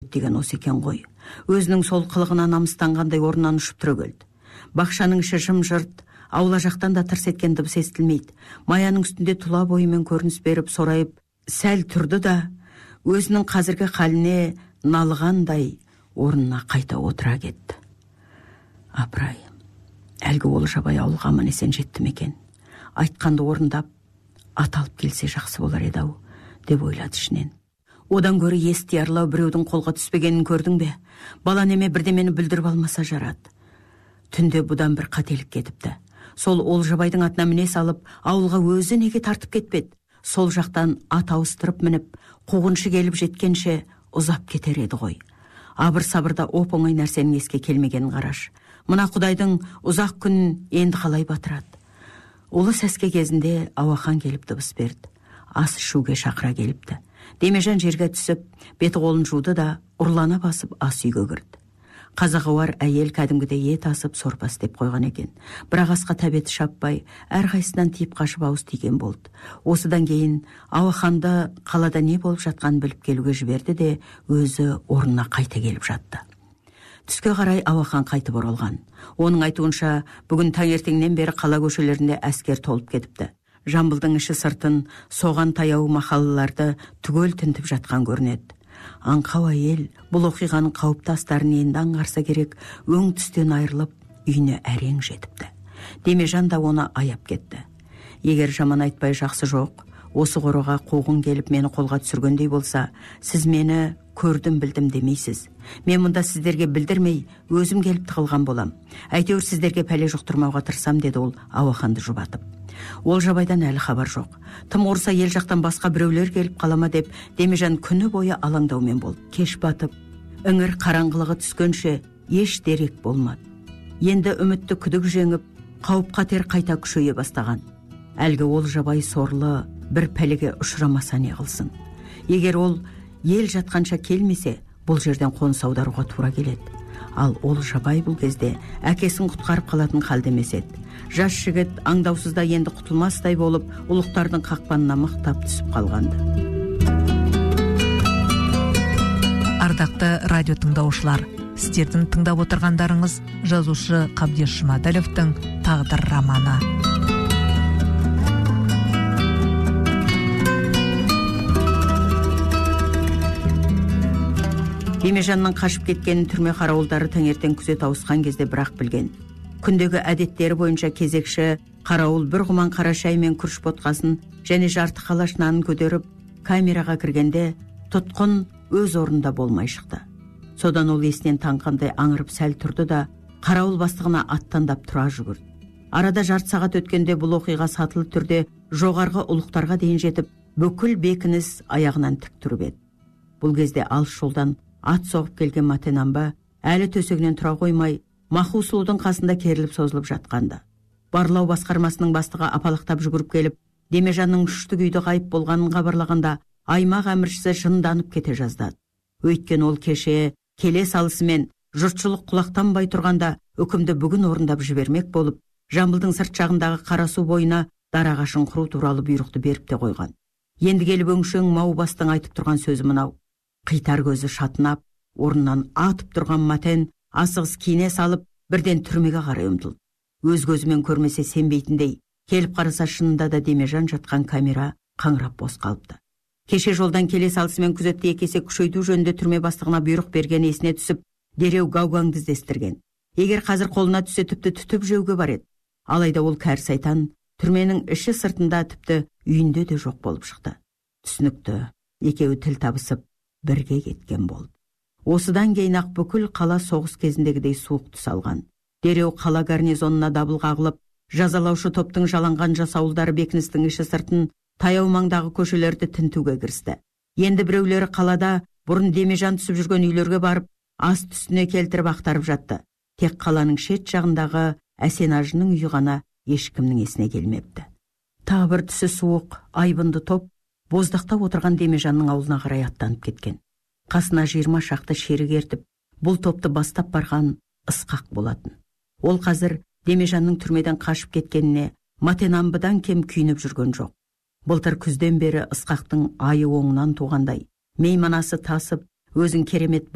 деген осы екен ғой. Өзінің сол қылығына намыстанғандай орнынан ұшып түрегелді. Бақшаның іші жым-жырт, аула жақтан да тырс еткен дыбыс естілмейді. Маяның үстінде тұла бойымен көрініс беріп, сорайып, сәл тұрды да, өзінің қазіргі халіне налығандай орнына қайта отыра кетті. Апырай, әлгі Олжабай ауылға аман есен жетті ме екен? Айтқанды орындап, ат алып келсе жақсы болар еді-ау, деп ойлады ішінен. Одан гөрі ести арлау біреудің қолға түспегенін көрдің бе? Бала неме бірдемені бүлдіріп алмаса жарады. Түнде бұдан бір қателік кетіпті. Сол Олжабайдың атына міне салып, ауылға өзі неге тартып кетпеді? Сол жақтан ат ауыстырып мініп, қуғыншы келіп жеткенше ұзап кетер еді ғой. Абыр-сабырда оп-оңай нәрсенің еске келмегенін қараш. Мына Құдайдың ұзақ күн енді қалай батырады. Ұлы сәске кезінде Ауахан келіп дыбыс берді. Ас ішуге шақыра келіпті. Демежан жерге түсіп, беті қолын жуды да ұрлана басып ас үйге кірді. Қазағуар әйел кәдімгідей ет асып сорпа істеп қойған екен. Бірақ асқа тәбеті шаппай, әрқайсынан тиіп қашып ауыз тиген болды. Осыдан кейін Ауаханды қалада не болып жатқанын біліп келуге жіберді де өзі орнына қайта келіп жатты. Түске қарай Ауахан қайтып оралған. Оның айтуынша, бүгін таңертеңнен бері қала көшелерінде әскер толып кетіпті. Жамбылдың іші сыртын, соған таяу махаллаларды түгел тінтіп жатқан көрінеді. Аңқау әйел бұл оқиғаның қауіпті астарын енді аңғарса керек, өң түстен айырылып, үйіне әрең жетіпті. Демежан да оны аяп кетті. Егер жаман айтпай жақсы жоқ, осы қораға қуғын келіп мені қолға түсіргендей болса, сіз мені көрдім білдім демейсіз. Мен мұнда сіздерге білдірмей, өзім келіп тығылған болам. Әйтеуір сіздерге пәле жұқтырмауға тырысам, деді ол Ауаханды жұбатып. Олжабайдан әлі хабар жоқ. Тым құрса ел жақтан басқа біреулер келіп қалама деп, Демежан күні бойы алаңдаумен болды. Кеш батып, іңір қараңғылығы түскенше еш дерек болмады. Енді үмітті күдік жеңіп, қауіп-қатер қайта күшейе бастаған. Әлгі Олжабай сорлы бір пәлеге ұшырамаса не қылсын. Егер ол ел жатқанша келмесе, бұл жерден қоныс аударуға тура келеді. Ал Олжабай бұл кезде әкесін құтқарып қалатын халде емес еді. Жас жігіт аңдаусызда енді құтылмастай болып, ұлықтардың қақпанына мықтап түсіп қалғанды. Ардақты радио тыңдаушылар, сіздердің тыңдап отырғандарыңыз жазушы Қабдеш Жұмаділовтің «Тағдыр» романы. Демежанның қашып кеткенін түрме қарауылдары таңертең күзет ауысқан кезде бірақ білген. Күндегі әдеттері бойынша кезекші қарауыл бір құман қара шай мен күріш ботқасын және жарты қалаш нанын көтеріп камераға кіргенде тұтқын өз орнында болмай шықты. Содан ол есінен танғандай аңырып сәл тұрды да қарауыл бастығына аттандап тұра жүгірді. Арада жарты сағат өткенде бұл оқиға сатылы түрде жоғарғы ұлықтарға дейін жетіп, бүкіл бекініс аяғынан тік тұрып еді. Бұл кезде алыс жолдан ат соғып келген Матенамба әлі төсегінен тұра қоймай, Махусұлудың қасында керіліп созылып жатқанды. Барлау басқармасының бастығы апалақтап жүгіріп келіп, Демежанның үшті күйді ғайып болғанын хабарлағанда, аймақ әміршісі жынданып кете жаздады. Өйткен ол кеше келе салысымен жұртшылық құлақтанбай тұрғанда үкімді бүгін орындап жібермек болып, Жамбылдың сырт жағындағы Қарасу бойына дарағашын құру туралы бұйрықты беріп те қойған. Енді келіп өңшең Маубастың айтып тұрған сөзі мынау. Қитар көзі шатынап, орнынан атып тұрған Матен асығыс киіне салып, бірден түрмеге қарай ұмтылды. Өз көзімен көрмесе сенбейтіндей, келіп қараса шынында да Демежан жатқан камера қаңырап бос қалыпты. Кеше жолдан келе салысымен күзетті екесе күшейту жөнінде түрме бастығына бұйрық берген есіне түсіп, дереу Гаугаңды іздестірген. Егер қазір қолына түссе тіпті түтіп жеуге бар еді. Алайда ол кәрі сайтан түрменің іші сыртында тіпті үйінде де жоқ болып шықты. Түсінікті, екеуі тіл табысып бірге кеткен болды. Осыдан кейін ақ бүкіл қала соғыс кезіндегідей суық түс алған. Дереу қала гарнизонына дабыл қағылып, жазалаушы топтың жаланған жасауылдары бекіністің іші сыртын, таяу маңдағы көшелерді тінтуге кірісті. Енді біреулері қалада бұрын Демежан түсіп жүрген үйлерге барып, ас түсіне келтіріп ақтарып жатты. Тек қаланың шет жағындағы Әсенажының үйі ғана ешкімнің есіне келмепті. Тағы бір түсі суық, айбынды топ боздақтап отырған Демежанның аулына қарай аттанып кеткен. Қасына 20 шақты шерік ертіп, бұл топты бастап барған Ысқақ болатын. Ол қазір Демежанның түрмеден қашып кеткеніне Матенамбыдан кем күйініп жүрген жоқ. Былтыр күзден бері Ысқақтың айы оңынан туғандай, мейманасы тасып, өзін керемет